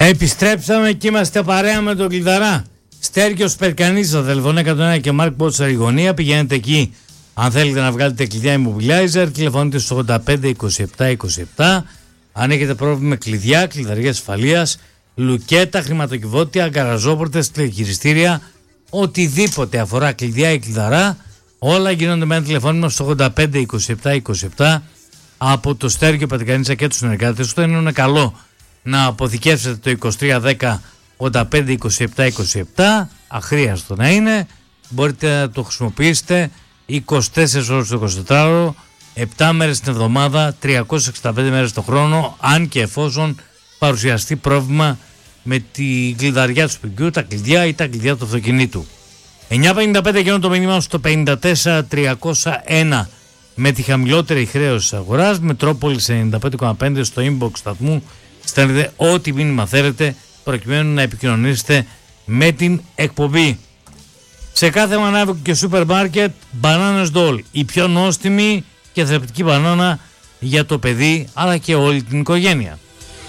Επιστρέψαμε και είμαστε παρέα με τον Κλειδαρά. Στέργιος Περκανής στο τηλεφωνό 101 και Μάρκ Μπότσα γωνία. Πηγαίνετε εκεί αν θέλετε να βγάλετε κλειδιά immobilizer. Τηλεφωνείτε στο 85 27 27. Αν έχετε πρόβλημα με κλειδιά, κλειδαριά ασφαλείας, λουκέτα, χρηματοκιβώτια, γκαραζόπορτες, τηλεχειριστήρια, οτιδήποτε αφορά κλειδιά ή κλειδαρά, όλα γίνονται με ένα τηλεφώνημα στο 85 27 27 από το Στέργιο Περκανής και τους συνεργάτες του. Είναι καλό να αποθηκεύσετε το 2310 85 27 27, αχρίαστο να είναι, μπορείτε να το χρησιμοποιήσετε 24 ώρες το 24ωρο, 7 μέρες την εβδομάδα, 365 μέρες το χρόνο, αν και εφόσον παρουσιαστεί πρόβλημα με τη κλειδαριά του σπιτιού, τα κλειδιά ή τα κλειδιά του αυτοκινήτου. 9.55 γίνω το μήνυμα στο 54.301 με τη χαμηλότερη χρέωση της αγοράς, Μετρόπολης 95.5 στο inbox σταθμού. Στέλνετε ό,τι μήνυμα θέλετε προκειμένου να επικοινωνήσετε με την εκπομπή. Σε κάθε μανάβικο και σούπερ μάρκετ, μπανάνες Ντόλ, η πιο νόστιμη και θρεπτική μπανάνα για το παιδί αλλά και όλη την οικογένεια.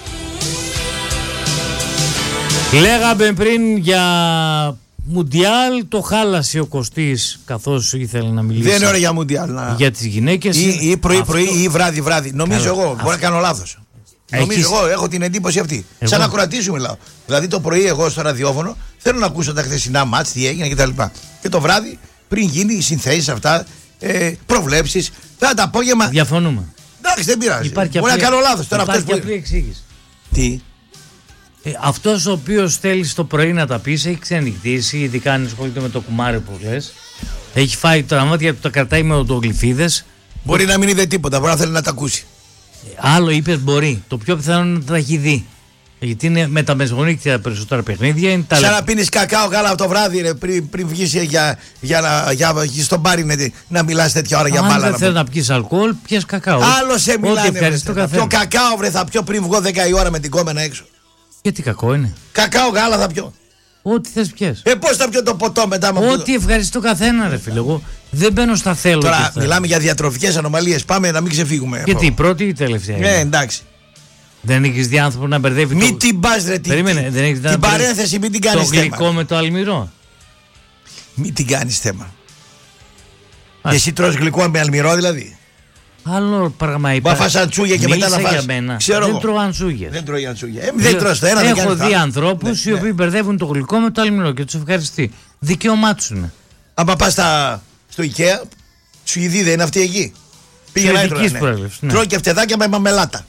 Λέγαμε πριν για Μουντιάλ, το χάλασε ο Κωστής καθώς ήθελε να μιλήσει. Δεν είναι ώρα για Μουντιάλ. Για τις γυναίκες. Ή πρωί-πρωί ή βράδυ-βράδυ. Νομίζω εγώ, μπορεί να κάνω λάθος. Νομίζω εγώ έχω την εντύπωση αυτή. Σαν να κρατήσουμε μιλάω. Δηλαδή το πρωί εγώ στο ραδιόφωνο θέλω να ακούσω τα χθεσινά μάτς, τι έγινε κτλ. Και το βράδυ πριν γίνει οι συνθέσεις αυτά, προβλέψεις, τα απόγευμα. Διαφωνούμε. Εντάξει, δεν πειράζει. Μπορεί να κάνω λάθος τώρα. Υπάρχει απλή εξήγηση. Τι? Αυτός ο οποίος θέλει το πρωί να τα πεις έχει ξενυχτήσει, ειδικά αν ασχολείται με το κουμάρι που λες. Έχει φάει το ραμάτι γιατί το κρατάει με οντογλυφίδες. Μπορεί να μην είδε τίποτα, μπορεί να θέλει να τα ακούσει. Άλλο είπες μπορεί. Το πιο πιθανό είναι να τα έχει δει. Γιατί είναι με τα μεσογονίκτια περισσότερα παιχνίδια. Είναι σαν να πίνεις κακάο γάλα το βράδυ ρε, πριν βγεις για στον μπάρι να μιλάς τέτοια ώρα για μπάλα. Αν δεν θέλει να πιεις αλκοόλ, πιες κακάο. Άλλο σε μιλάνε. Πιο κακάο βρε, θα πιω πριν βγω 10 η ώρα με την κόμενα έξω. Γιατί κακό είναι? Κακάο γάλα θα πιω. Ό,τι θες πιες. Πώς θα πιω το ποτό μετά με αυτό? Ό,τι ευχαριστώ καθένα ρε φίλε. Εγώ δεν μπαίνω στα θέλω. Τώρα μιλάμε για διατροφικές ανομαλίες. Πάμε να μην ξεφύγουμε. Γιατί η πρώτη ή η τελευταία? Εντάξει. Δεν έχεις δει άνθρωπο να μπερδεύει. Μην την πας ρε. Περίμενε, δεν έχεις την παρένθεση μην την κάνεις θέμα. Το γλυκό με το αλμυρό. Μην την κάνεις θέμα. Εσύ τρως γλυκό με αλμυρό δηλαδή? Άλλο πράγμα είπα. Μα φας αντσούγια και μετά να φας. Δεν τρώω αντσούγια. Δεν τρώει αντσούγια. Δεν τρως το ένα. Έχω δει ανθρώπους οι οποίοι μπερδεύουν το γλυκό με το αλμυρό και τους ευχαριστεί. Δικαίωμά τους είναι. Άμα πας στο IKEA, Σουηδοί δεν είναι αυτοί εκεί? Πήγαινε να τρώει και φτεδάκια με μαμελάτα.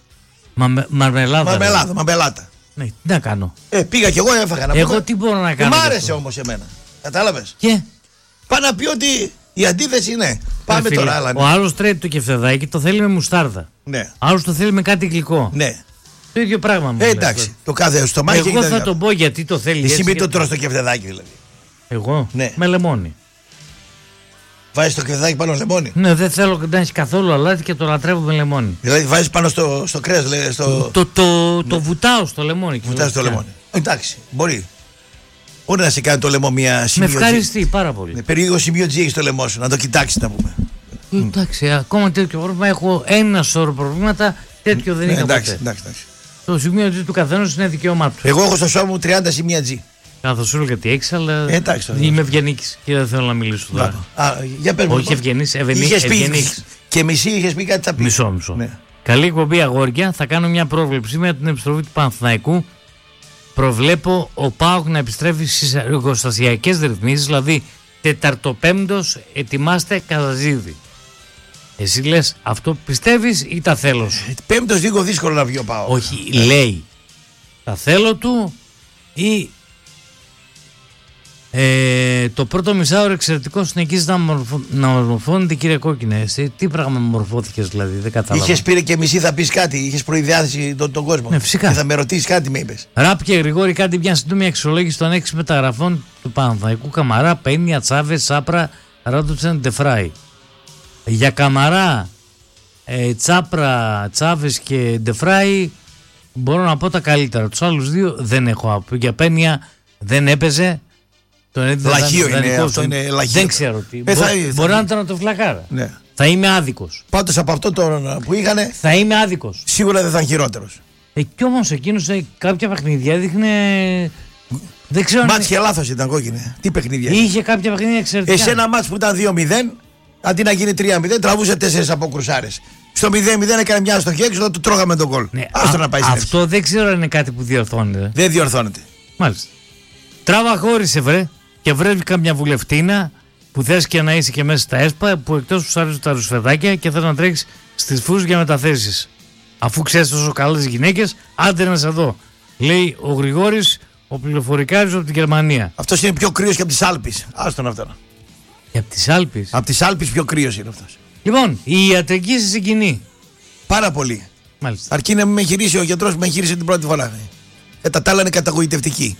Μαρμελάδα. Ναι, τι να κάνω. Πήγα κι εγώ έφαγα να πω. Εγώ τι μπορώ να κάνω? Μ' άρεσε όμως εμένα. Κατάλαβες? Και πάει να πει ότι η αντίθεση είναι. Πάμε φίλε, τώρα άλλα. Ο άλλος τρέπει το κεφτεδάκι, το θέλει με μουστάρδα. Ναι. Άλλος το θέλει με κάτι γλυκό. Ναι. Το ίδιο πράγμα μου. Εντάξει. Το κάθε στο μάχη. Εγώ θα τον πω γιατί το θέλει. Εσύ μην το τρως το κεφτεδάκι δηλαδή. Εγώ? Ναι. Με λεμόνι. Βάζεις το κεφτεδάκι πάνω λεμόνι? Ναι, δεν θέλω να έχει καθόλου αλάτι και το λατρεύω με λεμόνι. Δηλαδή βάζεις πάνω στο κρέας, λέει. Το βουτάω στο λεμόνι. Βουτάς στο λεμόνι. Εντάξει, μπορεί. Μπορεί να σε κάνει το λαιμό μια σημείο. Με ευχαριστεί πάρα πολύ. Περίεργο σημείο G έχει το λαιμό σου, να το κοιτάξεις να πούμε. Εντάξει, ακόμα τέτοιο πρόβλημα. Έχω ένα σώρο προβλήματα, τέτοιο δεν είχα ποτέ. Εντάξει. Το σημείο G του καθένας είναι δικαίωμά του. Εγώ έχω στο σώμα μου 30 σημεία G. Καθώς σου λέω τι έχεις, αλλά είμαι ευγενής και δεν θέλω να μιλήσω τώρα. Για πες μου. Όχι ευγενής, ευγενής. Και μισή είχες πει κάτι θα πει. Μισό. Ναι. Καλή εκπομπή αγόρια, θα κάνω μια πρόβλεψη με την επιστροφή του Παναθηναϊκού. Προβλέπω ο ΠΑΟΚ να επιστρέφει στις εργοστασιακές ρυθμίσεις, δηλαδή τεταρτοπέμπτος ετοιμάστε καταζίδι. Εσύ λες αυτό πιστεύεις ή τα θέλω σου? Πέμπτος λίγο δύσκολο να βγει ο ΠΑΟΚ. Όχι, λέει τα θέλω του ή το πρώτο μισάωρο εξαιρετικό συνεχίζει να μορφώνεται, κύριε Κόκκινε. Εσύ τι πράγμα μορφώθηκες δηλαδή, δεν κατάλαβα. Είχες πει και μισή θα πεις κάτι, είχες προειδιάσει τον κόσμο. Ναι, φυσικά. Και θα με ρωτήσεις κάτι, με είπες. Ράπ και Γρηγόρη, κάτι μια σύντομη αξιολόγηση των 6 μεταγραφών του Παναθηναϊκού. Καμαρά, Πένια, Τσάβες, Σάπρα, Ράντοψεν, Ντεφράι. Για Καμαρά, Τσάπρα, Τσάβες και Ντεφράι μπορώ να πω τα καλύτερα. Τους άλλους δύο δεν έχω άπου. Για Πένια δεν έπαιζε. Λαχείο είναι, αυτό είναι λαχείο. Δεν ξέρω τι. Μπορεί να ήταν το φλακάρα. Ναι. Θα είμαι άδικος. Πάντως από αυτό το που είχανε. Θα είμαι άδικος. Σίγουρα δεν θα είναι χειρότερος. Κι όμως εκείνος κάποια παιχνίδια έδειχνε. Δεν ξέρω. Μάτς και λάθος ήταν, κόκκινε. Τι παιχνίδια. Είχε κάποια παιχνίδια εξαιρετικά. Σε ένα μάτς που ήταν 2-0, αντί να γίνει 3-0, τραβούσε 4 από κρουσάρες. Στο 0-0 έκανε μια αστοχή έξω, του τρώγαμε τον γκολ. Ναι, να πάει αυτό δεν ξέρω αν είναι κάτι που διορθώνεται. Δεν διορθώνεται. Μάλιστα. Τράβα χώρισε βρε και βρέει καμιά βουλευτίνα που θες και να είσαι και μέσα στα ΕΣΠΑ που εκτός που σου αρέσουν τα ρουσφεδάκια και θες να τρέξεις στις φούς για μεταθέσεις. Αφού ξέρεις τόσο καλές γυναίκες, άντε να σε δω. Λέει ο Γρηγόρης, ο πληροφορικάριος από την Γερμανία. Αυτός είναι πιο κρύος και από τις Άλπεις. Άστον αυτό. Και από τις Άλπεις. Από τις Άλπεις πιο κρύος είναι αυτός. Λοιπόν, η ιατρική σε συγκινεί. Πάρα πολύ. Μάλιστα. Αρκεί να με χειρίσει ο γιατρός που με χείρισε την πρώτη φορά. Τα άλλα είναι καταγωγητευτικοί.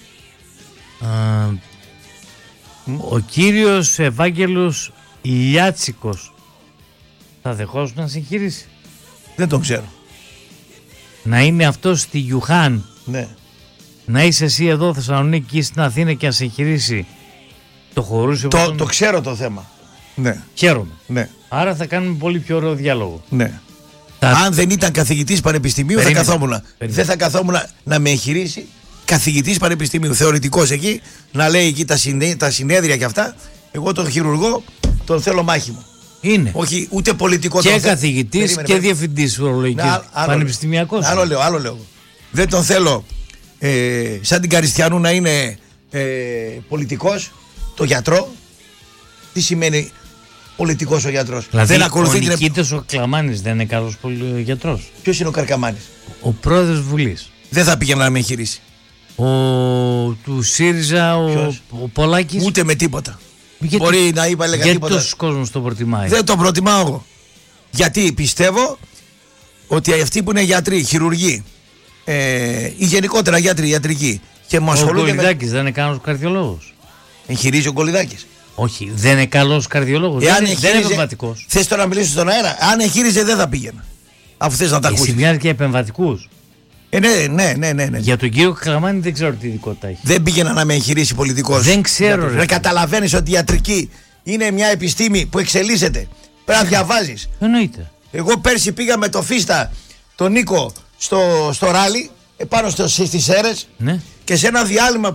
Ο κύριος Ευάγγελος Λιάτσικος θα δεχόσουν να συγχειρήσει? Δεν τον ξέρω. Να είναι αυτός στη Γιουχάν. Ναι. Να είσαι εσύ εδώ Θεσσαλονίκη στην Αθήνα και να συγχειρήσει. Το χωρούσε. Το ξέρω το θέμα. Ναι. Χαίρομαι. Ναι. Άρα θα κάνουμε πολύ πιο ωραίο διάλογο. Ναι. Αν δεν ήταν καθηγητής πανεπιστημίου θα καθόμουν. Δεν θα καθόμουν να με εγχειρήσει καθηγητής πανεπιστημίου, θεωρητικός εκεί, να λέει εκεί τα συνέδρια και αυτά. Εγώ τον χειρουργό τον θέλω μάχη μου. Είναι. Όχι ούτε πολιτικό. Και καθηγητής και διευθυντής ουρολογικής. Πανεπιστημιακός. Άλλο λέω. Δεν τον θέλω σαν την Καριστιανού να είναι πολιτικός, το γιατρό. Τι σημαίνει πολιτικός ο γιατρός? Δηλαδή δεν ακολουθεί ο Νικήτας ο Κλαμάνης δεν είναι καλός γιατρός? Ποιος είναι ο Καρκαμάνης? Ο πρόεδρος Βουλής. Δεν θα πήγαινε να με εγχειρήσει. Του ΣΥΡΙΖΑ ο Πολάκης. Ούτε με τίποτα. Μπορεί να είπα έλεγα τίποτα. Γιατί τόσος κόσμος το προτιμάει? Δεν το προτιμάω εγώ. Γιατί πιστεύω ότι αυτοί που είναι γιατροί, χειρουργοί ή γενικότερα γιατροί, ιατρικοί και μου ασχολούνται. Ο Κολιδάκης δεν είναι καλός καρδιολόγος? Εγχειρίζει ο Κολιδάκης? Όχι, δεν είναι καλός καρδιολόγος. Δεν είναι επεμβατικός. Θες τώρα να μιλήσεις στον αέρα? Αν εγχείριζε δεν θα πήγαινα. Αφού θες να τα ακούσεις. Εσύ μοιάζει και επεμβατικούς. Ναι. Για τον κύριο Κλαμάνη δεν ξέρω τι ειδικότητα έχει. Δεν πήγαινα να με εγχειρήσει πολιτικός. Δεν ξέρω. Να καταλαβαίνεις ότι η ιατρική είναι μια επιστήμη που εξελίσσεται. Πρέπει να διαβάζεις. Εννοείται. Εγώ πέρσι πήγα με το Φίστα, τον Νίκο, στο ράλι, επάνω στις Σέρρες. Ναι. Και σε ένα διάλειμμα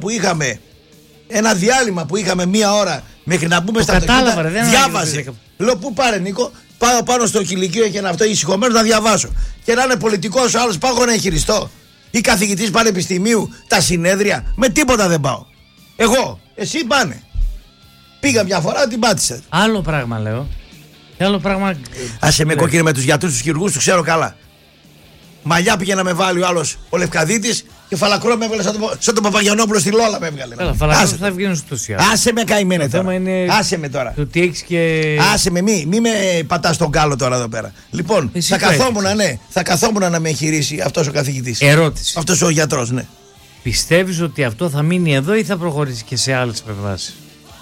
που είχαμε μία ώρα μέχρι να μπούμε στα αυτοκίνητα, διάβαζε. Λέω πού πάρε Νίκο? Πάω πάνω στο κηλικείο και να αυτό ησυχωμένο να διαβάσω. Και να είναι πολιτικός ο άλλος, πάω να εγχειριστώ. Ή καθηγητής πανεπιστημίου, τα συνέδρια, με τίποτα δεν πάω. Εγώ, εσύ πάνε. Πήγα μια φορά, την πάτησα. Άλλο πράγμα λέω. Άλλο πράγμα. Άσε με κόκκινε με τους γιατρούς, τους χειρουργούς, τους ξέρω καλά. Μαλλιά πήγε να με βάλει ο άλλος ο Λευκαδίτης και φαλακρό με έβγαλε σαν τον Παπαγιανόπουλο στη Λόλα με έβγαλε. Φαλακρό θα βγαίνει στο σιάρ. Άσε με καημένε τώρα. Άσε με τώρα. Το τι έχεις και. Άσε με, μη με πατάς τον κάλο τώρα εδώ πέρα. Λοιπόν, θα καθόμουν να με εγχειρήσει αυτός ο καθηγητής. Ερώτηση. Αυτός ο γιατρός, ναι. Πιστεύεις ότι αυτό θα μείνει εδώ ή θα προχωρήσει και σε άλλες επεμβάσεις?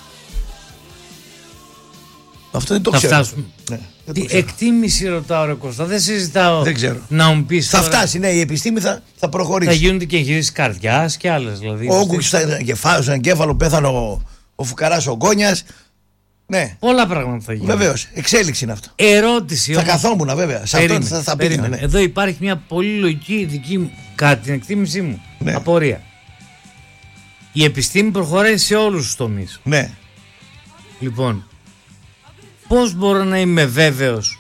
Αυτό δεν το ξέρω. Ναι, τι εκτίμηση ρωτάω ρε Κώστα, δεν συζητάω. Δεν ξέρω. Να μου πεις θα τώρα, φτάσει, ναι, η επιστήμη θα προχωρήσει. Θα γίνονται και εγχειρήσεις καρδιάς και άλλες δηλαδή. Ο Όγκουκ στον εγκέφαλο πέθανε ο φουκαράς ο Γκόνιας. Ναι. Πολλά πράγματα θα γίνουν. Βεβαίως, εξέλιξη είναι αυτό. Ερώτηση. Θα καθόμουν βέβαια. Σε αυτό θα πήγαινα. Ναι. Εδώ υπάρχει μια πολύ λογική δική μου, κατά την εκτίμησή μου, ναι, απορία. Η επιστήμη προχωράει σε όλους τους τομείς. Ναι. Λοιπόν, πώς μπορώ να είμαι βέβαιος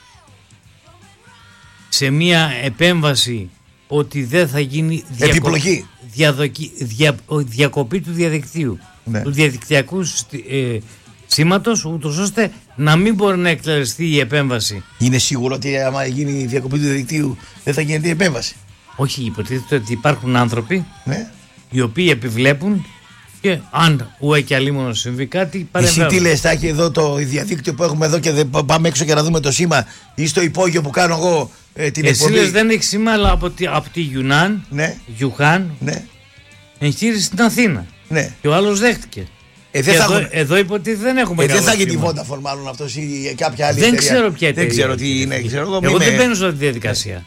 σε μια επέμβαση ότι δεν θα γίνει επιπλοκή, διακοπή του διαδικτύου, ναι, του διαδικτυακού σήματος, ούτως ώστε να μην μπορεί να εκτελεστεί η επέμβαση? Είναι σίγουρο ότι άμα γίνει η διακοπή του διαδικτύου δεν θα γίνεται η επέμβαση? Όχι, υποτίθεται ότι υπάρχουν άνθρωποι, ναι, οι οποίοι επιβλέπουν και αν ουέ και αλίμονο συμβεί κάτι παρεμβαίνουν. Εσύ τι λες, θα έχει εδώ το διαδίκτυο που έχουμε εδώ και δεν πάμε έξω για να δούμε το σήμα, ή στο υπόγειο που κάνω εγώ την εσύ εκπομπή? Εσύ δεν έχει σήμα, αλλά από τη Γιουνάν, ναι, ναι, εγχείρησε στην Αθήνα, ναι, και ο άλλος δέχτηκε. Εδώ υποτίθεται δεν έχουμε δεν θα γίνει Vodafone μάλλον αυτός ή κάποια άλλη δεν εταιρεία. Ξέρω ποια εταιρεία. Δεν ξέρω τι είναι. Εγώ δεν μπαίνω σε αυτή τη διαδικασία.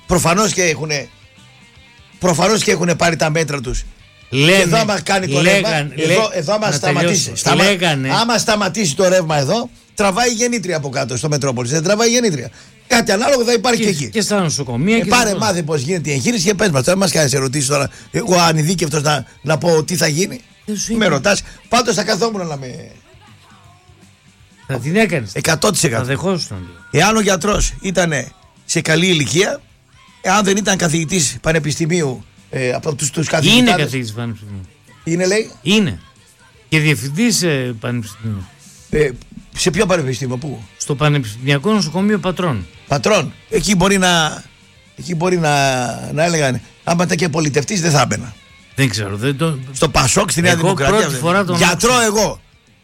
Προφανώς και έχουν πάρει τα μέτρα τους. Λένε, και εδώ άμα κάνει το ρεύμα, εδώ άμα σταματήσει. Άμα σταματήσει το ρεύμα εδώ, τραβάει γεννήτρια από κάτω στο Μετρόπολης. Δεν τραβάει γεννήτρια. Κάτι ανάλογο θα υπάρχει και εκεί. Και στα νοσοκομεία. Πάρε μάθε πώς γίνεται η εγχείρηση και πες μας. Τώρα μας κάνεις ερωτήσεις τώρα. Εγώ ανειδίκευτος να πω τι θα γίνει. Με ρωτάς. Πάντως θα καθόμουν να με. Θα την έκανες. 100%. Θα δεχόσουν. Εάν ο γιατρός ήταν σε καλή ηλικία, εάν δεν ήταν καθηγητής πανεπιστημίου από τους καθηγητές. Είναι καθηγητής πανεπιστημίου. Είναι, λέει. Είναι. Και διευθυντής πανεπιστημίου. Σε ποιο πανεπιστήμιο, πού? Στο Πανεπιστημιακό Νοσοκομείο Πατρών. Πατρών. Εκεί μπορεί να έλεγαν. Άμα ήταν και πολιτευτής δεν θα έμπαινα. Δεν ξέρω. Στο Πασόκ, στη Νέα Δημοκρατία. Πρώτη φορά τον γιατρό άκουσα. Εγώ.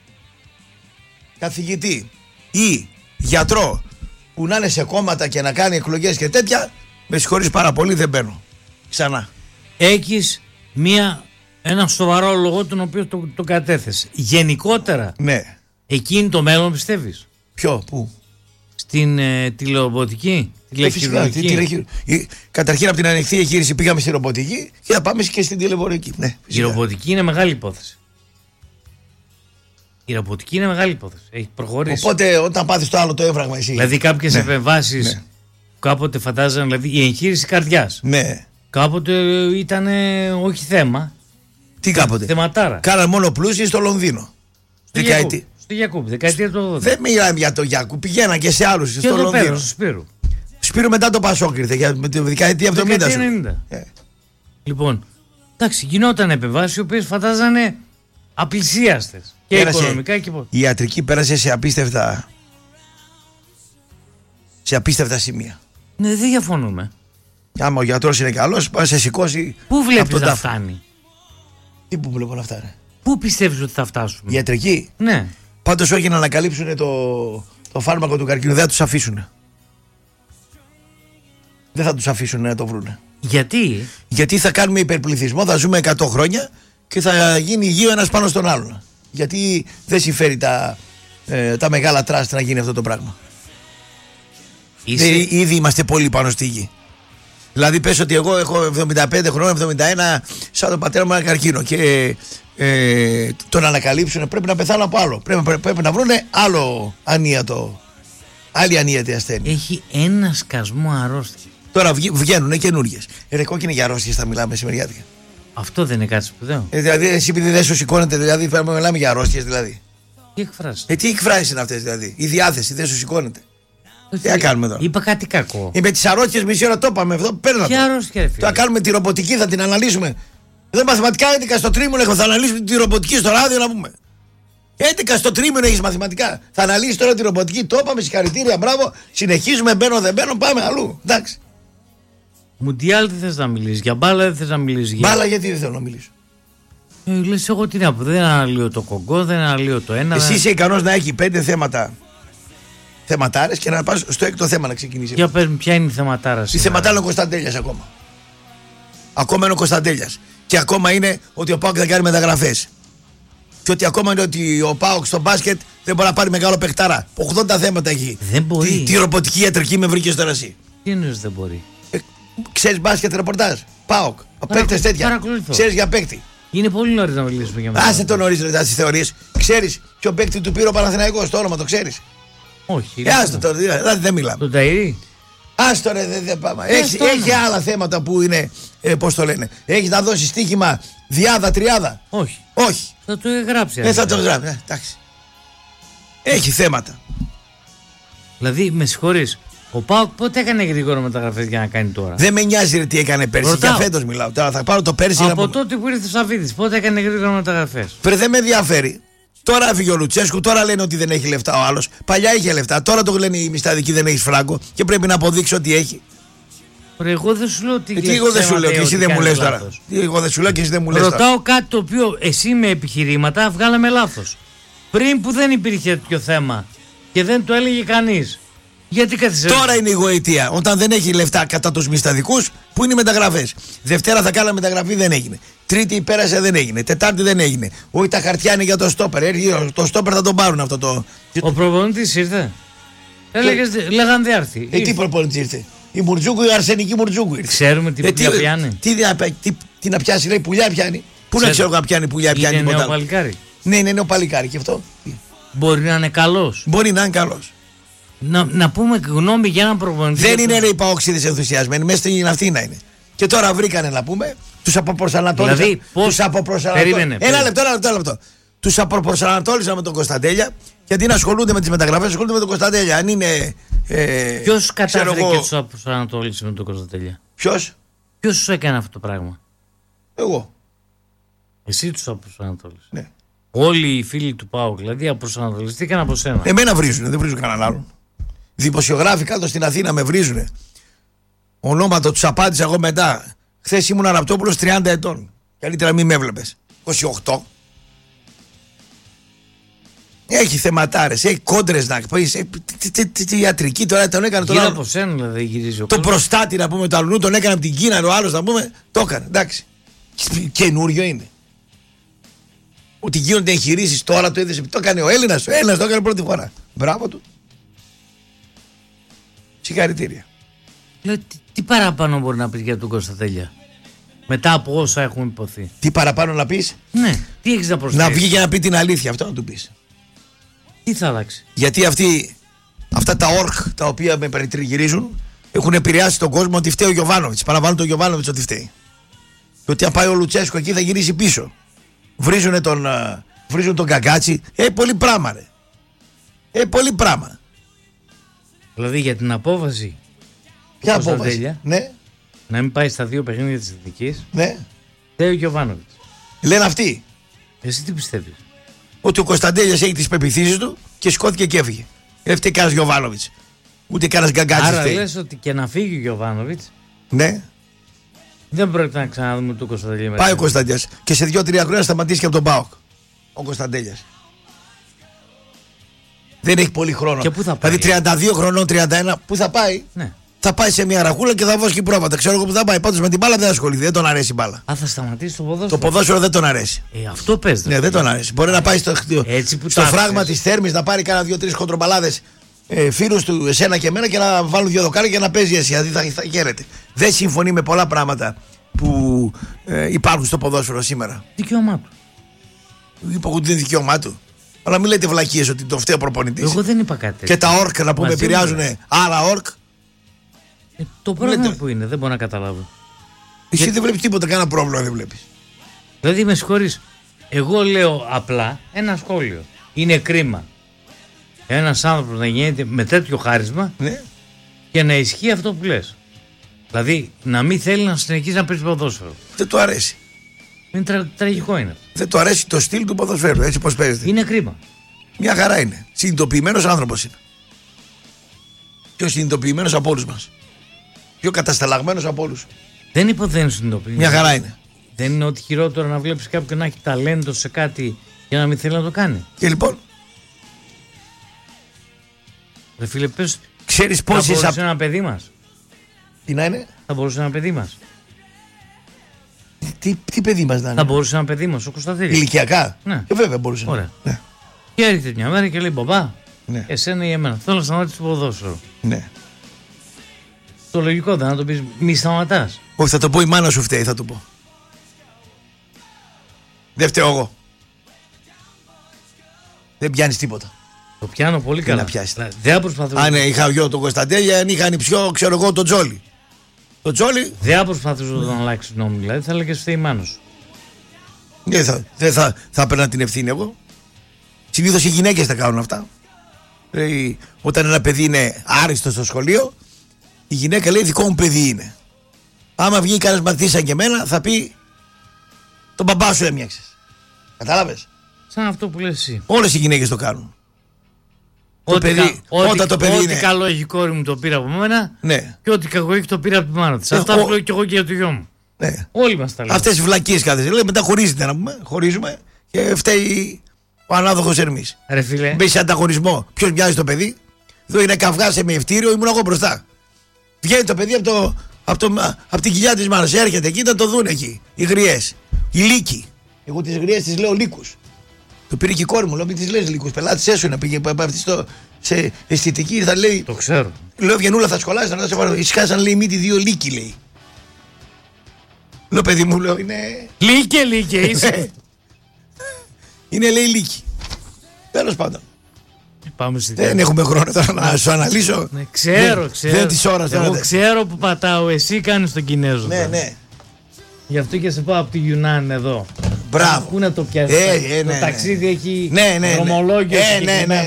Καθηγητή ή γιατρό που να είναι σε κόμματα και να κάνει εκλογές και τέτοια, με συγχωρείς πάρα πολύ, δεν μπαίνω. Ξανά. Έχεις ένα σοβαρό λόγο τον οποίο το κατέθεσε. Γενικότερα. Ναι. Εκεί είναι το μέλλον, πιστεύεις? Ποιο, πού? Στην τηλερομποτική, τηλεχειρουργική. Καταρχήν από την ανοιχτή εγχείρηση πήγαμε στη ρομποτική και θα πάμε και στην τηλεοπτική. Ναι, η ρομποτική είναι μεγάλη υπόθεση. Η ρομποτική είναι μεγάλη υπόθεση. Έχει προχωρήσει. Οπότε όταν πάθεις το άλλο το έβραγμα εσύ. Δηλαδή κάποιες επεμβάσεις κάποτε φαντάζανε, δηλαδή η εγχείρηση καρδιάς. Ναι. Κάποτε ήταν όχι θέμα. Τι κάποτε? Θεματάρα. Κάναν μόνο πλούσιοι στο Λονδίνο. Στο Γιακούπ, δεκαετία του 80. Δεν μιλάμε για το Γιακούπ, πηγαίναν και σε άλλους. Στο Λονδίνο. Στο Σπύρου. Σπύρου μετά το Πασόκ ήρθε για τη δεκαετία 70. Λοιπόν, εντάξει, γινόταν επεμβάσεις οι οποίες φαντάζανε απλησίαστες. Και οικονομικά και πώς. Η ιατρική πέρασε σε απίστευτα σημεία. Ναι, δεν διαφωνούμε. Άμα ο γιατρός είναι καλός, πάει να σε σηκώσει. Πού βλέπεις να φτάνει? Τι που βλέπω να φτάνει? Πού πιστεύεις ότι θα φτάσουμε? Η ιατρική. Ναι. Πάντως όχι να ανακαλύψουν το φάρμακο του καρκίνου. Δεν θα τους αφήσουν. Δεν θα τους αφήσουν να το βρούνε. Γιατί? Γιατί θα κάνουμε υπερπληθυσμό, θα ζούμε 100 χρόνια και θα γίνει υγείο ένας πάνω στον άλλον. Γιατί δεν συμφέρει τα μεγάλα τραστ να γίνει αυτό το πράγμα. Ήδη είμαστε πολύ πάνω στη γη. Δηλαδή πες ότι εγώ έχω 75 χρόνια, 71, σαν τον πατέρα μου ένα καρκίνο και τον ανακαλύψουν, πρέπει να πεθάνω από άλλο. Πρέπει να βρούνε άλλη ανίατη ασθένεια. Έχει ένα σκασμό αρρώστια. Τώρα βγαίνουν καινούργιες. Κόκκινη για αρρώστιες θα μιλάμε μεσημεριάτικα. Αυτό δεν είναι κάτι σπουδαίο? Δηλαδή εσύ επειδή δεν σου σηκώνεται, δηλαδή πρέπει να μιλάμε για αρρώστιες δηλαδή. Τι εκφράσεις? Τι εκφράσεις είναι αυτές δηλαδή? Η διάθεση δεν σου σηκώνεται. Τι να κάνουμε τώρα? Είπα κάτι κακό. Με τις αρρώστιες μισή ώρα το είπαμε εδώ. Παίρνα ποια αρρώστια? Θα κάνουμε τη ρομποτική, θα την αναλύσουμε. Εδώ μαθηματικά 11 στο τρίμηνο θα αναλύσουμε τη ρομποτική στο ράδιο να πούμε. 11 στο τρίμηνο έχεις μαθηματικά. Θα αναλύσεις τώρα τη ρομποτική. Το είπαμε, συγχαρητήρια, μπράβο. Συνεχίζουμε, μπαίνω, δεν μπαίνω, πάμε αλλού. Εντάξει. Μουντιάλ δεν θες να μιλήσεις, για μπάλα δεν θες να μιλήσεις. Μπάλα γιατί δεν θέλω να μιλήσω? Λες εγώ τι να πω, δεν αναλύω το κογκό, δεν αναλύω το ένα. Εσύ είσαι ικανός να έχει 5 θεματάρες και να πας στο έκτο θέμα να ξεκινήσει. Για πες, ποια είναι η θεματάρα? Η θεματάρα είναι ο Κωνσταντέλιας ακόμα. Ακόμα είναι ο Κωνσταντέλιας. Και ακόμα είναι ότι ο ΠΑΟΚ θα κάνει μεταγραφές. Και ότι ακόμα είναι ότι ο ΠΑΟΚ στο μπάσκετ δεν μπορεί να πάρει μεγάλο παιχτάρα. 80 θέματα έχει. Δεν μπορεί. Τι ρομποτική ιατρική με βρήκες τώρα εσύ? Τι εννοείς δεν μπορεί? Ξέρεις μπάσκετ ρεπορτάζ? ΠΑΟΚ. Παίκτες τέτοια. Ξέρεις για παίκτη? Είναι πολύ νωρίς να μιλήσουμε για μένα. Άσε το νωρίς ρε τις θεωρίες. Ξέρεις ποιο παίκτη του πήρε ο Παναθηναϊκός? Το όνομα το ξέρεις? Όχι. Άστο το, δηλαδή δεν μιλάμε. Τον Ταΐρη. Άστο ρε, δεν πάμε. Έχει άλλα θέματα που είναι, πώς το λένε. Έχεις να δώσεις στοίχημα διάδα, τριάδα? Όχι. Όχι. Θα το γράψει. Δεν θα το γράψει. Εντάξει. Έχει θέματα. Δηλαδή, με συγχωρείς, ο ΠΑΟΚ πότε έκανε γρήγορα μεταγραφές για να κάνει τώρα? Δεν με νοιάζει ρε τι έκανε πέρσι. Ρωτάω. Για φέτος μιλάω. Τώρα θα πάρω το πέρσι. Από τότε που ήρθε ο Σαββίδης, πότε έκανε γρήγορα μεταγραφές? Δεν με ενδιαφέρει. Τώρα έφυγε ο Λουτσέσκου, τώρα λένε ότι δεν έχει λεφτά ο άλλος. Παλιά είχε λεφτά. Τώρα το λένε οι μισθαδικοί δεν έχει φράγκο και πρέπει να αποδείξει ότι έχει. Εγώ δεν σου λέω ότι. Τι εγώ δεν σου λέω και εσύ δεν μου λες τώρα. Εγώ δεν σου λέω και εσύ δεν μου λες. Ρωτάω κάτι το οποίο εσύ με επιχειρήματα βγάλαμε λάθος. Πριν που δεν υπήρχε τέτοιο θέμα και δεν το έλεγε κανείς. Γιατί καθυστερεί? Τώρα είναι η γοητεία. Όταν δεν έχει λεφτά κατά τους μισθαδικούς, που είναι οι μεταγραφές. Δευτέρα θα κάναμε μεταγραφή, δεν έγινε. Τρίτη πέρασε, δεν έγινε. Τετάρτη δεν έγινε. Όχι, τα χαρτιά είναι για το στόπερ. Το στόπερ θα τον πάρουν αυτό το. Ο προπονητής ήρθε. Λέγαν δεν έρθει. Τι προπονητής ήρθε? Η Μουρτζούκου, η αρσενική Μουρτζούκου ήρθε. Ξέρουμε τι πουλιά πιάνει. Τι να πιάσει, λέει, πουλιά πιάνει. Πού να ξέρω να πιάνει πουλιά πιάνει? Είναι νέο παλικάρι. Ναι, είναι νέο παλικάρι και αυτό. Μπορεί να είναι καλός. Μπορεί να είναι καλός. Να πούμε γνώμη για έναν προπονητή. Δεν είναι οι παοξίδες ενθουσιασμένοι, μέσα στην Αθήνα είναι. Και τώρα βρήκανε να πούμε, τους αποπροσανατόλισαν. Δηλαδή, πώς. Περίμενε. Ένα λεπτό. Τους αποπροσανατόλισαν με τον Κωνσταντέλια και αντί να ασχολούνται με τις μεταγραφές, ασχολούνται με τον Κωνσταντέλια. Αν είναι. Ποιος κατάφερε και τους αποπροσανατόλισε με τον Κωνσταντέλια? Ποιος τους έκανε αυτό το πράγμα? Εγώ. Εσύ τους αποπροσανατόλισες? Ναι. Όλοι οι φίλοι του ΠΑΟΚ δηλαδή αποπροσανατολιστήκαν από σένα. Εμένα βρίζουν, δεν βρίζουν κανέναν άλλον. Δημοσιογράφοι κάτω στην Αθήνα με βρίζουν. Ονόματα τους απάντησα εγώ μετά. Χθες ήμουν Ραπτόπουλος 30 ετών. Καλύτερα μην με έβλεπες. 28. Έχει θεματάρες, έχει κόντρες να πει. Τι ιατρική τώρα τον έκανε τον άλλο. Γύρω από σένα δηλαδή γυρίζει ο το προστάτη να πούμε του αλλού τον έκανε από την Κίνα, ο άλλος να πούμε. Το έκανε, εντάξει. Καινούριο είναι. Ότι γίνονται εγχειρήσεις τώρα το είδες. Το έκανε ο Έλληνας. Ο Έλληνας το έκανε πρώτη φορά. Μπράβο του. Συγχαρητήρια. Λέω, τι παραπάνω μπορεί να πεις για τον Κωνσταντέλια μετά από όσα έχουν υποθεί? Τι παραπάνω να πεις? Ναι, τι έχεις να προσθέσεις? Να βγει και να πει την αλήθεια, αυτό να του πεις. Τι θα αλλάξει? Γιατί αυτά τα ορκ τα οποία με περιτριγυρίζουν έχουν επηρεάσει τον κόσμο ότι φταίει ο Γιοβάνοβιτς. Παραβάλλουν τον Γιοβάνοβιτς ότι φταίει. Και ότι αν πάει ο Λουτσέσκο εκεί θα γυρίσει πίσω. Βρίζουν τον Καγκάτσι. Πολύ πράγμα ρε. Πολύ πράγμα. Δηλαδή για την απόφαση. Ποια απόφαση? Ναι. Να μην πάει στα 2 παιχνίδια της Εθνικής. Ναι. Φταίει ο Γιοβάνοβιτς. Λένε αυτοί. Εσύ τι πιστεύεις? Ότι ο Κωνσταντέλιας έχει τις πεποιθήσεις του και σηκώθηκε και έφυγε. Δεν φταίει κανένας Γιοβάνοβιτς. Ούτε κανένας Γκαγκάτσης. Άρα φταίει. λες ότι και να φύγει ο Γιοβάνοβιτς. Ναι. Δεν πρόκειται να ξαναδούμε τον Κωνσταντέλια. Πάει ο Κωνσταντέλιας και σε 2-3 χρόνια σταματήσει και από τον ΠΑΟΚ. Ο Κωνσταντέλιας. Δεν έχει πολύ χρόνο. Και πού θα πάει? Δηλαδή 32 χρονών, 31, πού θα πάει? Ναι. Θα πάει σε μια ραχούλα και θα βόσκει πρόβατα. Ξέρω εγώ που θα πάει. Πάντως με την μπάλα δεν ασχοληθεί. Δεν τον αρέσει η μπάλα. Θα σταματήσει το ποδόσφαιρο. Το ποδόσφαιρο δεν τον αρέσει. Αυτό παίζει. Ναι, δεν τον αρέσει. Μπορεί να πάει στο φράγμα της Θέρμης να πάρει κάνα 2-3 χοντρομπαλάδες φίλους του, εσένα και εμένα, και να βάλουν 2 δοκάρια και να παίζει εσύ. Δηλαδή θα χαίρεται. Δεν συμφωνεί με πολλά πράγματα που υπάρχουν στο ποδόσφαιρο σήμερα. Δικαίωμά του. Είπα ότι είναι δικαίωμά του. Αλλά μην λέτε βλακίες ότι το φταίει ο προπονητής. Εγώ δεν είπα κάτι. Και τα όρκ να πούμε επηρεάζουν άλλα όρκ. Το πρόβλημα που είναι, δεν μπορώ να καταλάβω. Εσύ δεν βλέπεις τίποτα, κανένα πρόβλημα δεν βλέπεις. Δηλαδή με συγχωρείς, εγώ λέω απλά ένα σχόλιο. Είναι κρίμα ένας άνθρωπος να γίνεται με τέτοιο χάρισμα, ναι, και να ισχύει αυτό που λες. Δηλαδή να μην θέλει να συνεχίσει να παίζει ποδόσφαιρο. Δεν του αρέσει. Είναι τραγικό είναι. Δεν του αρέσει το στυλ του ποδοσφαίρου, έτσι πως παίζεται. Είναι κρίμα. Μια χαρά είναι. Συνειδητοποιημένος άνθρωπος είναι. Πιο συνειδητοποιημένος από όλους μας. Πιο κατασταλαγμένος από όλους. Δεν είπα δεν είναι συνειδητοποιημένος. Μια χαρά είναι. Δεν είναι ότι χειρότερο να βλέπεις κάποιον να έχει ταλέντο σε κάτι και να μην θέλει να το κάνει. Και λοιπόν. Ρε φίλε, πες, ξέρεις πώς θα μπορούσε ένα παιδί μας. Τι να είναι? Θα μπορούσε ένα παιδί μας. Τι παιδί μας να είναι? Θα μπορούσε ένα παιδί μας, ο Κωνσταντέλιας. Ηλικιακά? Ναι. Βέβαια μπορούσε. Ωραία. Ναι. Και έρχεται μια μέρα και λέει: Μπαμπά, ναι, εσένα ή εμένα, θέλω να σταματήσω το ποδόσφαιρο. Ναι. Το λογικό δεν να το πεις, μη σταματάς. Όχι, θα το πω η μάνα σου φταίει, θα το πω. Δεν φταίω εγώ. Δεν πιάνεις τίποτα. Το πιάνω πολύ καλά. Να πιάσει. Δεν προσπαθούσα. Αν είχα γιο τον Κωνσταντέλια, αν είχα ανιψιό, ξέρω εγώ, τον Τζόλι. Το Τζόλι. Δεν προσπαθούσα να αλλάξει νόμο, δηλαδή θα έλεγε φταίει η μάνα σου. Δεν θα έπαιρνα την ευθύνη εγώ. Συνήθως οι γυναίκες τα κάνουν αυτά. Όταν ένα παιδί είναι άριστο στο σχολείο, η γυναίκα λέει δικό μου παιδί είναι. Άμα βγει κανένας μαθητής σαν και εμένα, θα πει τον μπαμπά σου έμοιαξες. Κατάλαβες? Σαν αυτό που λες εσύ. Όλες οι γυναίκες το κάνουν. Ό,τι είναι... καλό έχει η κόρη μου το πήρα από μένα, ναι, και ό,τι κακό έχει το πήρα από τη μάνα της. Αυτά που λέω και εγώ και για το γιο μου. Ναι. Όλοι μας τα λέμε. Αυτές οι βλακίες κάθε λέει, μετά χωρίζετε να πούμε. Χωρίζουμε και φταίει ο ανάδοχος Ερμής. Ρε φίλε. Μπει σε ανταγωνισμό. Ποιος μοιάζει το παιδί? Εδώ είναι καυγά σε μευτήριο, ήμουν εγώ μπροστά. Βγαίνει το παιδί από την κοιλιά της μάνας. Έρχεται εκεί να το δουν εκεί. Οι γριές. Οι λύκοι. Εγώ τις γριές τις λέω λύκους. Το πήρε και η κόρη μου, λέω μην τις λες λύκους. Πελάτης έσουνα, πήγε σε αισθητική, θα λέει. Το ξέρω. Λέω Βιανούλα θα σχολάσει, να σε πάρω. Ισχάσαν λέει μύτη 2 λύκοι λέει. Λέω παιδί μου, λέω είναι. Λύκε είσαι. Είναι λέει λύκοι. Τέλος πάντων. Δεν έχουμε χρόνο τώρα να σου αναλύσω. Ναι, ξέρω. Δεν της ώρας τώρα. Εγώ ξέρω που πατάω, εσύ κάνεις τον Κινέζο. Ναι. Γι' αυτό και σε πάω από τη Γιουνάν εδώ. Μπράβο. Πού να το πιάσεις. Το ταξίδι έχει δρομολόγιο. Ναι.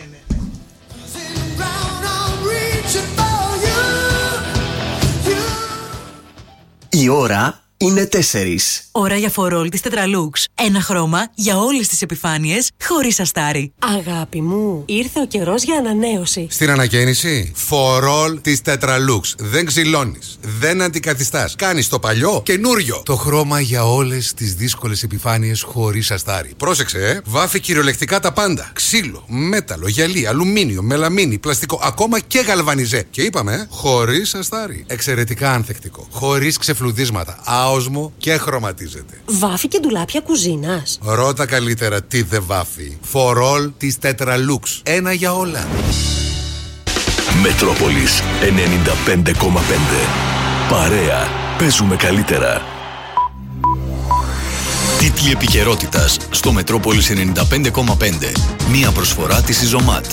Η ώρα είναι 4. Ώρα για φορόλ της Τετραλούξ. Ένα χρώμα για όλες τις επιφάνειες, χωρίς αστάρι. Αγάπη μου, ήρθε ο καιρός για ανανέωση. Στην ανακαίνιση, φορόλ της Τετραλούξ. Δεν ξυλώνεις, δεν αντικαθιστάς. Κάνεις το παλιό καινούριο. Το χρώμα για όλες τις δύσκολες επιφάνειες, χωρίς αστάρι. Πρόσεξε, βάφει κυριολεκτικά τα πάντα. Ξύλο, μέταλλο, γυαλί, αλουμίνιο, μελαμίνι, πλαστικό, ακόμα και γαλβανιζέ. Και είπαμε, χωρίς αστάρι. Εξαιρετικά ανθεκτικό. Χωρίς ξεφλουδίσματα. Άοσμο και χρωματίζεται. Βάφει και ντουλάπια κουζίνας. Ρώτα καλύτερα τι δεν βάφει. Φορόλ της Τετραλούξ. Ένα για όλα. Μετρόπολης 95,5. Παρέα. Παίζουμε καλύτερα. Τίτλοι επικαιρότητας στο Μετρόπολης 95,5. Μία προσφορά της Ιζωμάτ.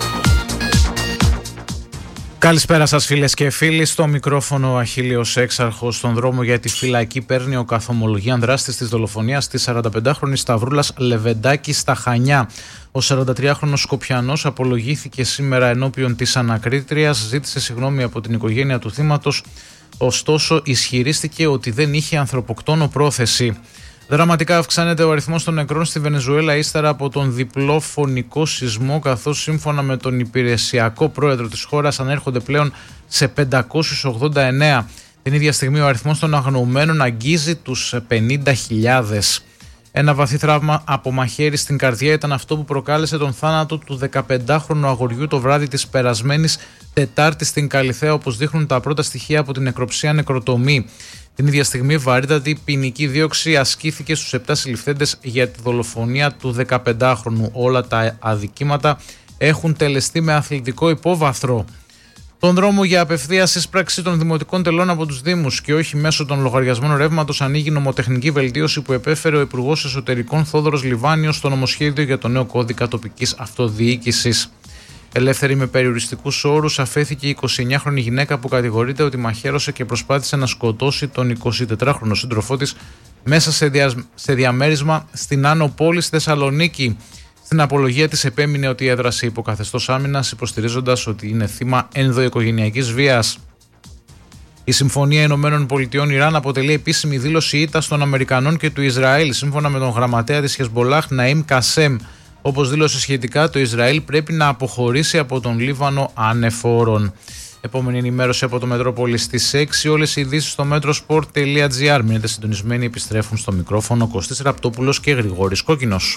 Καλησπέρα σας φίλες και φίλοι, στο μικρόφωνο ο Αχίλιος Έξαρχος. Στον δρόμο για τη φυλακή παίρνει ο καθομολογίαν δράστης της δολοφονίας της 45χρονης Σταυρούλας Λεβεντάκη στα Χανιά. Ο 43χρονος Σκοπιανός απολογήθηκε σήμερα ενώπιον της ανακρίτριας, ζήτησε συγγνώμη από την οικογένεια του θύματος, ωστόσο ισχυρίστηκε ότι δεν είχε ανθρωποκτόνο πρόθεση. Δραματικά αυξάνεται ο αριθμός των νεκρών στη Βενεζουέλα ύστερα από τον διπλό φωνικό σεισμό, καθώς σύμφωνα με τον υπηρεσιακό πρόεδρο της χώρας ανέρχονται πλέον σε 589. Την ίδια στιγμή ο αριθμός των αγνοωμένων αγγίζει τους 50.000. Ένα βαθύ τραύμα από μαχαίρι στην καρδιά ήταν αυτό που προκάλεσε τον θάνατο του 15χρονου αγοριού το βράδυ της περασμένης Τετάρτης στην Καλιθέα, όπως δείχνουν τα πρώτα στοιχεία από την νεκροψία νεκροτομή. Την ίδια στιγμή βαρύτατη ποινική δίωξη ασκήθηκε στους 7 συλληφθέντες για τη δολοφονία του 15χρονου. Όλα τα αδικήματα έχουν τελεστεί με αθλητικό υπόβαθρο. Τον δρόμο για απευθεία εισπράξη των δημοτικών τελών από τους Δήμους και όχι μέσω των λογαριασμών ρεύματος ανοίγει νομοτεχνική βελτίωση που επέφερε ο Υπουργός Εσωτερικών Θόδωρος Λιβάνιος στο νομοσχέδιο για το νέο κώδικα τοπικής αυτοδιοίκησης. Ελεύθερη με περιοριστικούς όρους αφέθηκε η 29χρονη γυναίκα που κατηγορείται ότι μαχαίρωσε και προσπάθησε να σκοτώσει τον 24χρονο σύντροφό της μέσα σε διαμέρισμα στην Άνω Πόλη στη Θεσσαλονίκη. Στην απολογία της επέμεινε ότι έδρασε υποκαθεστώς άμυνας, υποστηρίζοντας ότι είναι θύμα ενδοοικογενειακής βίας. Η Συμφωνία Ηνωμένων Πολιτειών Ιράν αποτελεί επίσημη δήλωση ήττας των Αμερικανών και του Ισραήλ, σύμφωνα με τον γραμματέα της Χεσμπολάχ Ναΐμ Κασέμ. Όπως δήλωσε σχετικά, το Ισραήλ πρέπει να αποχωρήσει από τον Λίβανο ανεφόρων. Επόμενη ενημέρωση από το Μετρόπολη στις 6. Όλες οι ειδήσεις στο metrosport.gr. Μείνετε συντονισμένοι, επιστρέφουν στο μικρόφωνο Κωστής Ραπτόπουλος και Γρηγόρης Κόκκινος.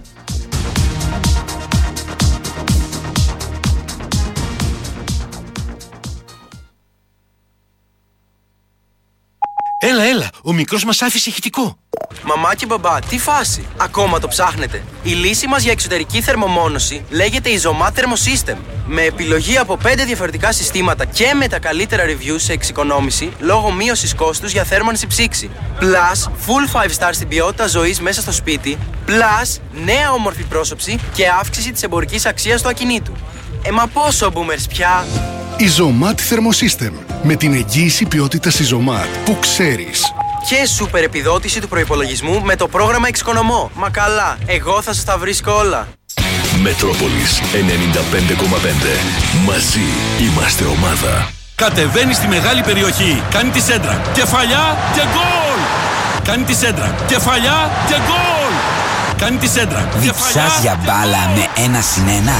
Έλα, ο μικρός μας άφησε ηχητικό. Μαμά και μπαμπά, τι φάση, ακόμα το ψάχνετε? Η λύση μας για εξωτερική θερμομόνωση λέγεται Izomat Thermosystem. Με επιλογή από 5 διαφορετικά συστήματα και με τα καλύτερα reviews σε εξοικονόμηση λόγω μείωσης κόστους για θέρμανση ψήξη. Plus, full 5 star στην ποιότητα ζωής μέσα στο σπίτι. Plus, νέα όμορφη πρόσωψη και αύξηση της εμπορικής αξίας του ακινήτου. Μα πόσο boomers πια! Izomat Thermosystem. Με την εγγύηση ποιότητας Izomat που ξέρεις. Και σούπερ επιδότηση του προϋπολογισμού με το πρόγραμμα Εξοικονομώ. Μα καλά, εγώ θα σας τα βρίσκω όλα. Μετρόπολης 95,5. Μαζί είμαστε ομάδα. Κατεβαίνει στη μεγάλη περιοχή. Κάνει τη σέντρα. Κεφαλιά και γκολ! Κάνει τη σέντρα. Κεφαλιά και γκολ! Κάνει τη σέντρα. Διψάς για μπάλα με 1-1.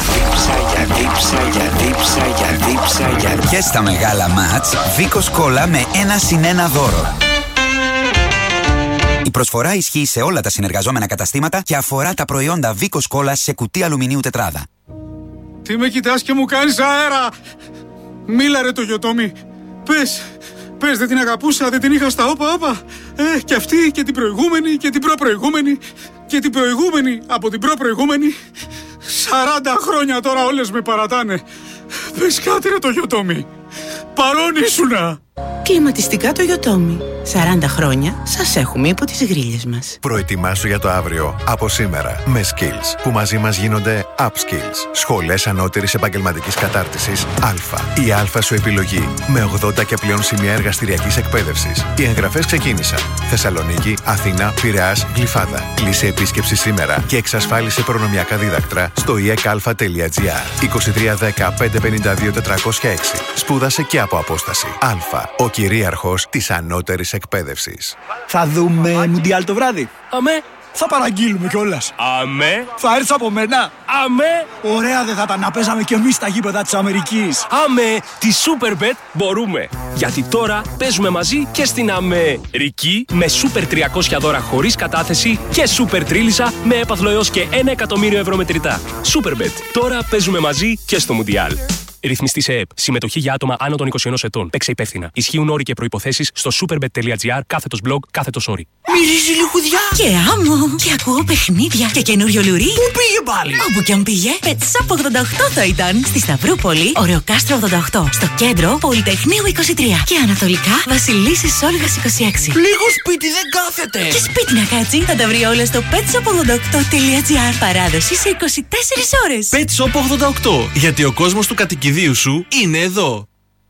Διψά. Και στα μεγάλα μάτς, Βίκος Κόλλα με 1-1 δώρο. Η προσφορά ισχύει σε όλα τα συνεργαζόμενα καταστήματα και αφορά τα προϊόντα Βίκος Κόλλα σε κουτί αλουμινίου τετράδα. Τι με κοιτάς και μου κάνεις αέρα! Μίλα ρε το γιοτόμι. Πες, δεν την αγαπούσα, δεν την είχα στα όπα. Και αυτή και την προηγούμενη και την προπροηγούμενη και την προηγούμενη από την προπροηγούμενη. 40 χρόνια τώρα όλες με παρατάνε. Πες κάτι ρε το γιοτόμι. Παρόν ήσουνα. Κλιματιστικά το Yotomi. 40 χρόνια σας έχουμε υπό τις γρίλες μας. Προετοιμάσου για το αύριο από σήμερα με Skills, που μαζί μας γίνονται Upskills. Σχολές ανώτερης επαγγελματικής κατάρτισης Α. Η Α σου επιλογή με 80 και πλέον σημεία εργαστηριακής εκπαίδευσης. Οι εγγραφές ξεκίνησαν. Θεσσαλονίκη, Αθήνα, Πειραιάς, Γλυφάδα. Κλείσε επίσκεψη σήμερα και εξασφάλισε προνομιακά δίδακτρα στο iecalfa.gr. 2310 552 406. Σπούδασε και από απόσταση. Α. Ο κυρίαρχος της ανώτερης εκπαίδευσης. Θα δούμε Μουντιάλ το βράδυ. Αμέ. Θα παραγγείλουμε κιόλας. Αμέ. Θα έρθεις από μένα. Αμέ. Ωραία δεν θα ήταν να παίζαμε κι εμείς στα γήπεδα της Αμερικής. Αμέ. Τη Superbet μπορούμε. Γιατί τώρα παίζουμε μαζί και στην Αμερική με Super 300 δώρα χωρίς κατάθεση και Super Τρίλισσα με έπαθλο έως και 1 εκατομμύριο ευρώ μετρητά. Superbet. Τώρα παίζουμε μαζί και στο Μουντιάλ. Ρυθμιστή σε ΕΕΠ. Συμμετοχή για άτομα άνω των 21 ετών. Παίξε υπεύθυνα. Ισχύουν όροι και προϋποθέσεις στο superbet.gr/blog/sorry. Μυρίζει λιχουδιά. Και άμμο. Και ακούω παιχνίδια. Και καινούριο λουρί. Πού πήγε πάλι? Όπου κι αν πήγε. Πετσάπ 88 θα ήταν. Στη Σταυρούπολη, Ωρεοκάστρο 88. Στο κέντρο, Πολυτεχνείου 23. Και ανατολικά, Βασιλίσσης Όλγας 26. Λίγο σπίτι δεν κάθεται. Και σπίτι να κάτσει. Θα τα βρει όλα στο petsop88.gr. Παράδοση σε 24 ώρες. Petsop 88. Γιατί ο κόσμος του κατοικιδίου σου είναι εδώ.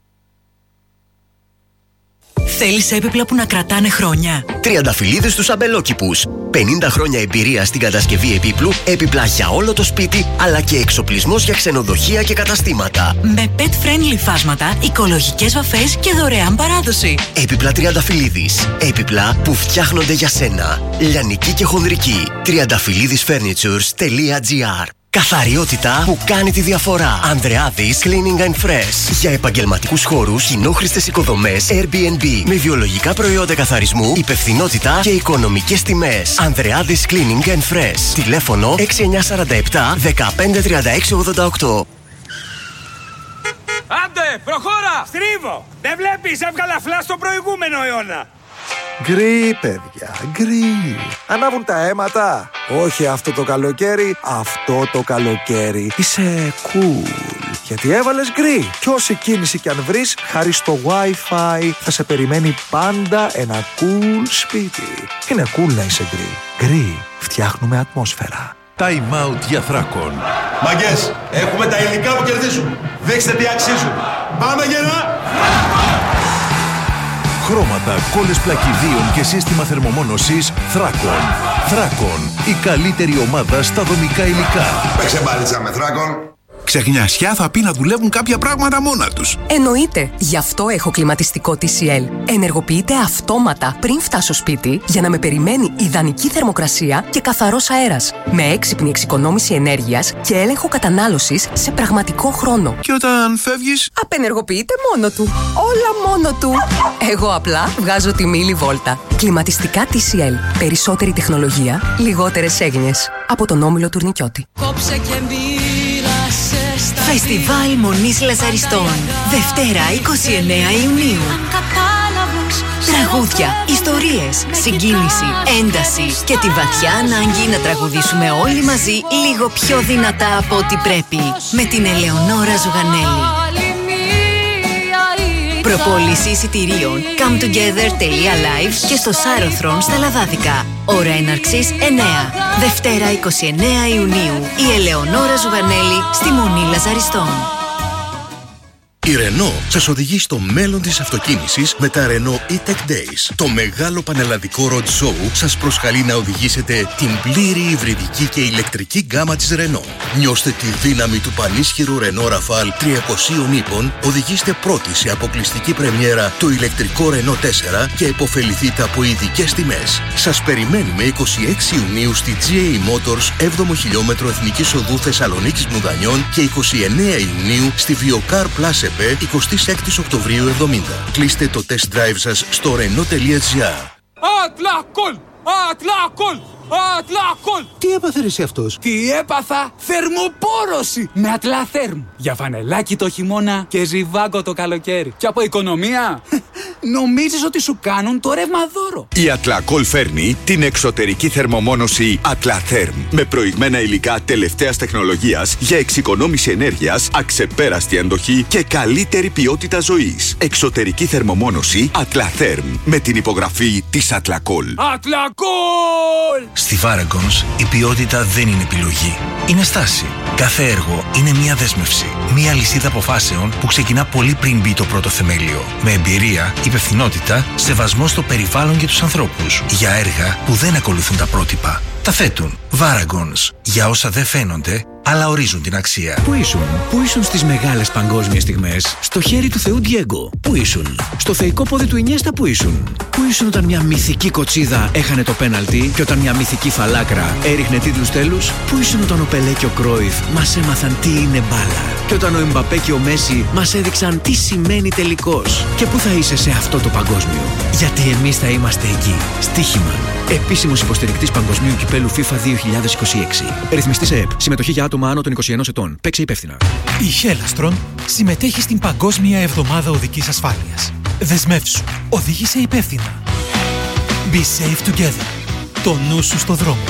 Θέλεις έπιπλα που να κρατάνε χρόνια? Τριανταφυλλίδες στους αμπελόκηπους. 50 χρόνια εμπειρία στην κατασκευή επίπλου, έπιπλα για όλο το σπίτι, αλλά και εξοπλισμός για ξενοδοχεία και καταστήματα. Με pet-friendly φάσματα, οικολογικές βαφές και δωρεάν παράδοση. Έπιπλα Τριανταφυλλίδης. Έπιπλα που φτιάχνονται για σένα. Λιανική και χονδρική. Triandafyllidisfurnitures.gr. Καθαριότητα που κάνει τη διαφορά. Ανδρεάδης Cleaning and Fresh. Για επαγγελματικούς χώρους, κοινόχρηστες οικοδομές, Airbnb. Με βιολογικά προϊόντα καθαρισμού, υπευθυνότητα και οικονομικές τιμές. Ανδρεάδης Cleaning and Fresh. Τηλέφωνο 6947 153688. Άντε, προχώρα! Στρίβο! Δεν βλέπεις, έβγαλα φλά στο προηγούμενο αιώνα. Γκρι, παιδιά, γκρι. Ανάβουν τα αίματα. Όχι αυτό το καλοκαίρι, αυτό το καλοκαίρι. Είσαι cool. Γιατί έβαλες γκρι. Κι όση κίνηση κι αν βρεις, χάρη στο Wi-Fi θα σε περιμένει πάντα ένα cool σπίτι. Είναι cool να είσαι γκρι. Γκρι, φτιάχνουμε ατμόσφαιρα. Time out για Θράκον. Μαγκές, έχουμε τα υλικά που κερδίζουν. Δείξτε τι αξίζουν. Πάμε γερά! Χρώματα, κόλλες πλακιδίων και σύστημα θερμομόνωσης Θράκον. Θράκον, η καλύτερη ομάδα στα δομικά υλικά. Παίξε μπάλιτσα με Θράκον. Ξεχνιασιά θα πει να δουλεύουν κάποια πράγματα μόνα τους. Εννοείται. Γι' αυτό έχω κλιματιστικό TCL. Ενεργοποιείται αυτόματα πριν φτάσω σπίτι για να με περιμένει ιδανική θερμοκρασία και καθαρός αέρας. Με έξυπνη εξοικονόμηση ενέργειας και έλεγχο κατανάλωσης σε πραγματικό χρόνο. Και όταν φεύγεις, απενεργοποιείται μόνο του. Όλα μόνο του. Εγώ απλά βγάζω τη μίλη βόλτα. Κλιματιστικά TCL. Περισσότερη τεχνολογία, λιγότερες έγνοιες. Από τον Όμιλο Τουρνικιώτη. Κόψε και Φεστιβάλ Μονής Λαζαριστών. Δευτέρα 29 Ιουνίου. Τραγούδια, ιστορίες, συγκίνηση, ένταση και τη βαθιά ανάγκη να τραγουδήσουμε όλοι μαζί λίγο πιο δυνατά από ό,τι πρέπει. Με την Ελεονόρα Ζουγανέλη. Προπόληση εισιτηρίων cometogether.live και στο Σάρωθρον στα Λαδάδικα. Ώρα έναρξης 9. Δευτέρα 29 Ιουνίου. Η Ελεονόρα Ζουγανέλη στη Μονή Λαζαριστών. Η Renault σας οδηγεί στο μέλλον της αυτοκίνησης με τα Renault E-Tech Days. Το μεγάλο πανελλαδικό road show σας προσκαλεί να οδηγήσετε την πλήρη υβριδική και ηλεκτρική γκάμα της Renault. Νιώστε τη δύναμη του πανίσχυρου Renault Rafale 300 ύπων, οδηγήστε πρώτοι σε αποκλειστική πρεμιέρα το ηλεκτρικό Renault 4 και επωφεληθείτε από ειδικές τιμές. Σας περιμένουμε 26 Ιουνίου στη GA Motors 7ο χιλιόμετρο Εθνικής Οδού Θεσσαλονίκης Μουδανιών και 29 Ιουνίου στη Viokar Plus 26 Οκτωβρίου 70. Κλείστε το test drive σας στο renault.gr. Ατλακόλ! Ατλακόλ! Ατλακόλ! Τι έπαθε εσύ αυτός? Τι έπαθα? Θερμοπόρωση με Ατλαθέρμ. Για φανελάκι το χειμώνα και ζιβάγκο το καλοκαίρι. Και από οικονομία Νομίζεις ότι σου κάνουν το ρεύμα δώρο. Η Atlacool φέρνει την εξωτερική θερμομόνωση Atlatherm με προηγμένα υλικά τελευταίας τεχνολογίας για εξοικονόμηση ενέργειας, αξεπέραστη αντοχή και καλύτερη ποιότητα ζωής. Εξωτερική θερμομόνωση Atlatherm με την υπογραφή της Atlacool. Atlacool! Στη Varagons η ποιότητα δεν είναι επιλογή. Είναι στάση. Κάθε έργο είναι μια δέσμευση. Μια λυσίδα αποφάσεων που ξεκινά πολύ πριν μπει το πρώτο θεμέλιο. Με εμπειρία, υπευθυνότητα, σεβασμό στο περιβάλλον και τους ανθρώπους. Για έργα που δεν ακολουθούν τα πρότυπα. Τα θέτουν. Varagons. Για όσα δεν φαίνονται, αλλά ορίζουν την αξία. Πού ήσουν στις μεγάλες παγκόσμιες στιγμές? Στο χέρι του Θεού Ντιέγκο. Πού ήσουν? Στο θεϊκό πόδι του Ινιέστα. Πού ήσουν όταν μια μυθική κοτσίδα έχανε το πέναλτι και όταν μια μυθική φαλάκρα έριχνε τίτλους τέλους? Πού ήσουν όταν ο Πελέ και ο Κρόιφ μας έμαθαν τι είναι μπάλα? Και όταν ο Εμπαπέ και ο Μέση μας έδειξαν τι σημαίνει τελικός? Και πού θα είσαι σε αυτό το παγκόσμιο? Γιατί εμείς θα είμαστε εκεί. Στοίχημαν. Επίσημος υποστηρικτής Παγκοσμίου Κυπέλου FIFA 2026. Ρυθμιστής ΕΕΠ. Συμμετοχή για άτομα άνω των 21 ετών. Παίξε υπεύθυνα. Η Helastron συμμετέχει στην Παγκόσμια Εβδομάδα Οδικής Ασφάλειας. Δεσμεύσου. Οδήγησε υπεύθυνα. Be safe together. Το νου σου στο δρόμο.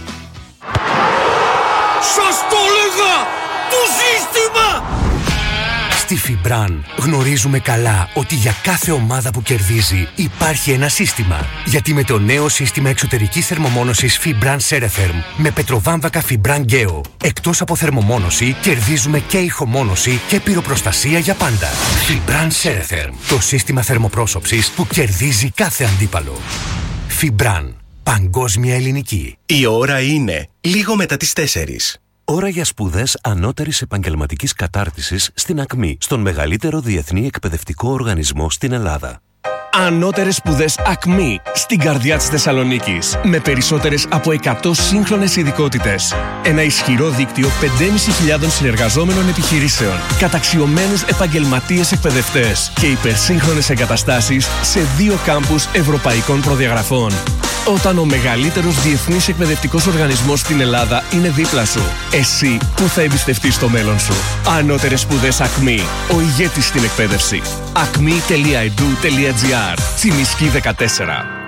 Σας το έλεγα! Το σύστημα! Στη Fibran γνωρίζουμε καλά ότι για κάθε ομάδα που κερδίζει υπάρχει ένα σύστημα. Γιατί με το νέο σύστημα εξωτερικής θερμομόνωσης Fibran Ceretherm με πετροβάμβακα Fibran Geo, εκτός από θερμομόνωση, κερδίζουμε και ηχομόνωση και πυροπροστασία για πάντα. Fibran Ceretherm, το σύστημα θερμοπρόσωψης που κερδίζει κάθε αντίπαλο. Fibran, παγκόσμια ελληνική. Η ώρα είναι λίγο μετά τις 4. Ώρα για σπουδές ανώτερης επαγγελματικής κατάρτισης στην ΑΚΜΗ, στον μεγαλύτερο διεθνή εκπαιδευτικό οργανισμό στην Ελλάδα. Ανώτερες σπουδές ΑΚΜΗ στην καρδιά της Θεσσαλονίκης. Με περισσότερες από 100 σύγχρονες ειδικότητες. Ένα ισχυρό δίκτυο 5.500 συνεργαζόμενων επιχειρήσεων. Καταξιωμένους επαγγελματίες εκπαιδευτές. Και υπερσύγχρονες εγκαταστάσεις σε 2 κάμπους ευρωπαϊκών προδιαγραφών. Όταν ο μεγαλύτερος διεθνής εκπαιδευτικός οργανισμός στην Ελλάδα είναι δίπλα σου, εσύ που θα εμπιστευτείς το μέλλον σου? Ανώτερες σπουδές ΑΚΜΗ. Ο ηγέτης στην εκπαίδευση. acme.edu.gr. Τσιμισκή 14.